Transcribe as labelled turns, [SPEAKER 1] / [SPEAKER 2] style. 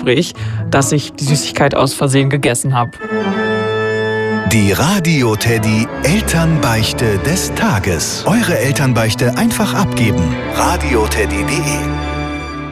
[SPEAKER 1] Gespräch, dass ich die Süßigkeit aus Versehen gegessen habe.
[SPEAKER 2] Die Radio Teddy Elternbeichte des Tages. Eure Elternbeichte einfach abgeben. radioteddy.de